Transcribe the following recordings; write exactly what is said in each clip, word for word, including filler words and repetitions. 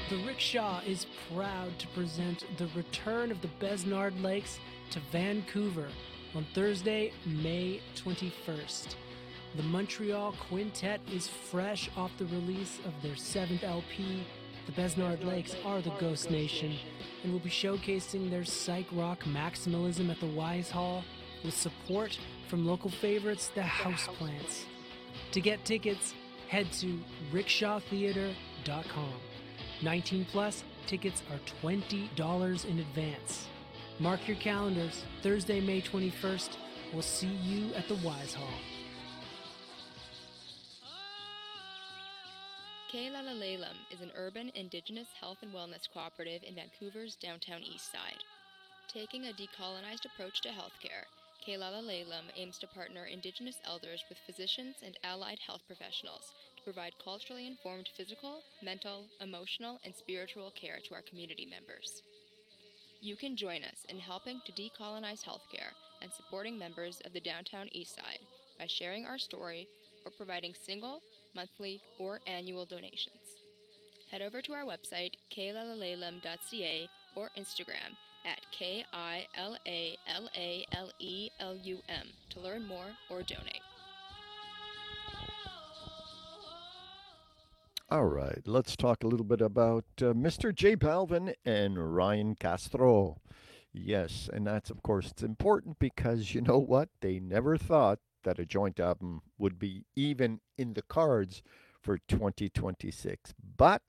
The Rickshaw is proud to present the return of the Besnard Lakes to Vancouver on Thursday, May twenty-first. The Montreal Quintet is fresh off the release of their seventh L P. The Besnard Lakes are the Ghost Nation and will be showcasing their psych rock maximalism at the Wise Hall with support from local favorites, the Houseplants. To get tickets, head to rickshaw theater dot com. nineteen plus, tickets are twenty dollars in advance. Mark your calendars, Thursday, May twenty-first. We'll see you at the Wise Hall. Keilalalalem is an urban indigenous health and wellness cooperative in Vancouver's downtown east side. Taking a decolonized approach to healthcare, Keilalalalem aims to partner indigenous elders with physicians and allied health professionals to provide culturally informed physical, mental, emotional, and spiritual care to our community members. You can join us in helping to decolonize healthcare and supporting members of the downtown east side by sharing our story or providing single, monthly, or annual donations. Head over to our website, keilalalalem dot c a, or Instagram at K I L A L A L E L U M to learn more or donate. All right, let's talk a little bit about uh, Mister J Balvin and Ryan Castro. Yes, and that's, of course, it's important because you know what? They never thought that a joint album would be even in the cards for twenty twenty-six. But,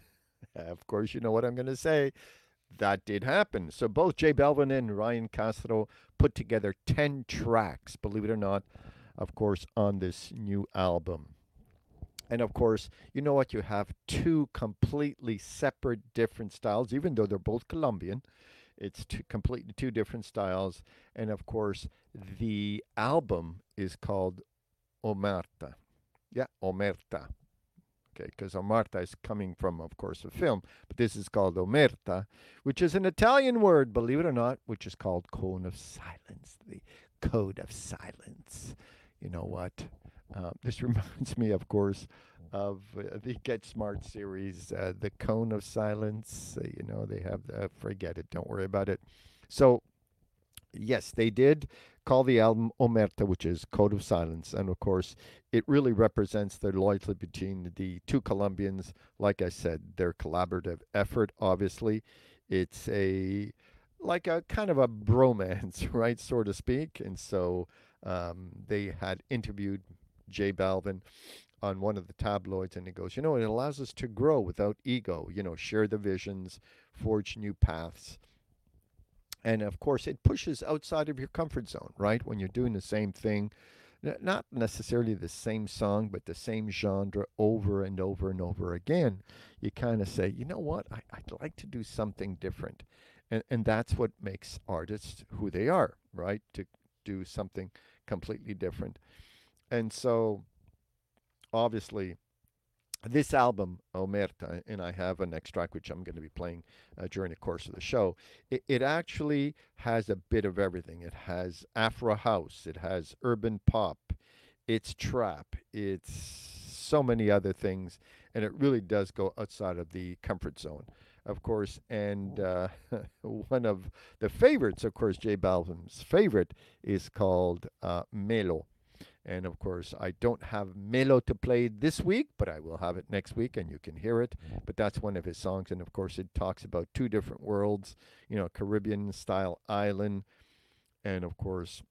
of course, you know what I'm going to say. That did happen. So both J Balvin and Ryan Castro put together ten tracks, believe it or not, of course, on this new album. And of course, you know what? You have two completely separate, different styles, even though they're both Colombian. It's two, completely two different styles. And of course, the album is called Omerta. Yeah, Omerta. Okay, because Omerta is coming from, of course, a film. But this is called Omerta, which is an Italian word, believe it or not, which is called Cone of Silence, the Code of Silence. You know what? Uh, this reminds me, of course, of uh, the Get Smart series, uh, the Cone of Silence. Uh, you know, they have, the, forget it, don't worry about it. So, yes, they did call the album Omerta, which is Code of Silence. And of course, it really represents the loyalty between the two Colombians. Like I said, their collaborative effort, obviously. It's a, like a kind of a bromance, right, so to speak. And so um, they had interviewed J Balvin on one of the tabloids, and he goes, you know, it allows us to grow without ego, you know, share the visions, forge new paths. And of course, it pushes outside of your comfort zone, right? When you're doing the same thing, not necessarily the same song, but the same genre over and over and over again, you kind of say, you know what, I, I'd like to do something different. And, and that's what makes artists who they are, right? To do something completely different. And so, obviously, this album, Omerta, and I have an extract which I'm going to be playing uh, during the course of the show, it, it actually has a bit of everything. It has Afro House, it has urban pop, it's trap, it's so many other things, and it really does go outside of the comfort zone, of course. And uh, one of the favorites, of course, J Balvin's favorite, is called uh, Melo. And of course, I don't have Melo to play this week, but I will have it next week and you can hear it. But that's one of his songs. And of course, it talks about two different worlds, you know, Caribbean style island. And of course,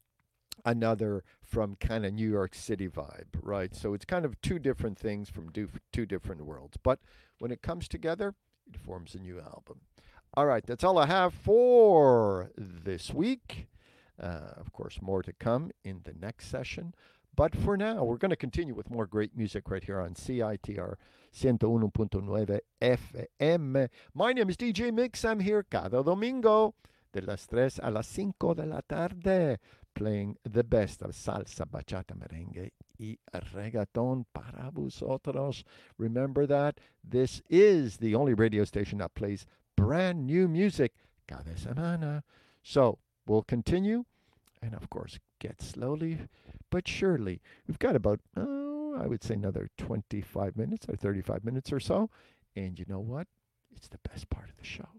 another from kind of New York City vibe, right? So it's kind of two different things from do- two different worlds. But when it comes together, it forms a new album. All right, that's all I have for this week. Uh, of course, more to come in the next session. But for now, we're going to continue with more great music right here on C I T R one oh one point nine F M. My name is D J Mix. I'm here cada domingo de las tres a las cinco de la tarde, playing the best of salsa, bachata, merengue y reggaeton para vosotros. Remember that this is the only radio station that plays brand new music cada semana. So, we'll continue and, of course, get slowly but surely. We've got about, oh, I would say another twenty-five minutes or thirty-five minutes or so. And you know what? It's the best part of the show.